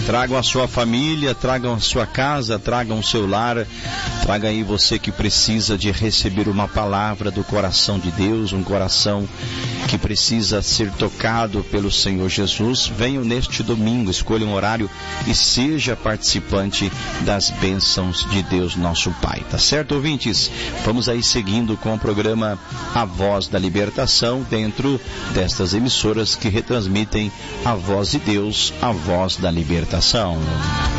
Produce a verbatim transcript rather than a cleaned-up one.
Tragam a sua família, tragam a sua casa, tragam o seu lar, traga aí você que precisa de receber uma palavra do coração de Deus, um coração que precisa ser tocado pelo Senhor Jesus. Venham neste domingo, escolha um horário e seja participante das bênçãos de Deus nosso Pai, tá certo, ouvintes? Vamos aí seguindo com o programa A Voz da Libertação, dentro destas emissoras que retransmitem a voz de Deus, a voz da libertação.